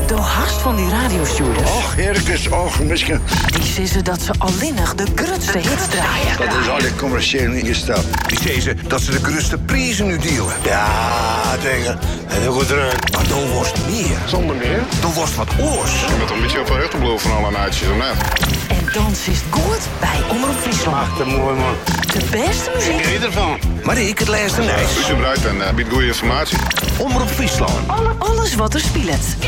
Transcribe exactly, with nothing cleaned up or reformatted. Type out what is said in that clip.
Door haast van die radiostuurders. Och, Herkes, och, misschien. Die zeggen dat ze alleenig de grootste hits draaien. Dat is al die commercieel ingesteld. Die zeggen dat ze de grootste prijzen nu dealen. Ja, tegen. En heel goed eruit. Maar dan wordt meer. Zonder meer? Dan wordt wat oors. Je bent een beetje op een rechterbloof van alle naadjes, of net? En dan is het goed bij Omroep Friesland. Ach, te mooi, man. De beste muziek. Geniet ervan. Maar ik het lijst een U ijs. gebruikt en uh, biedt goede informatie. Omroep Friesland. Alle, alles wat er speelt.